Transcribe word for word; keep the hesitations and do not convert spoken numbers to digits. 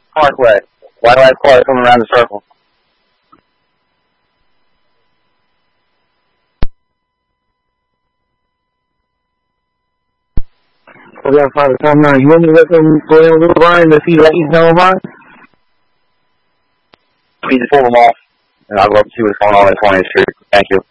Parkway. Why do I have cars coming around the circle? We got Father come on. You want me to let them go in with Brian to see like he's hell of on? We just pull them off, and I'll go up and see what's going on at twentieth Street. Thank you.